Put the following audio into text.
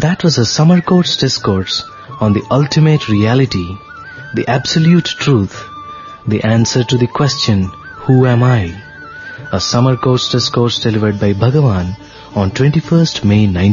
that was a summer course discourse on the ultimate reality, the absolute truth, the answer to the question, who am I? A summer course discourse delivered by Bhagavan on 21st May 19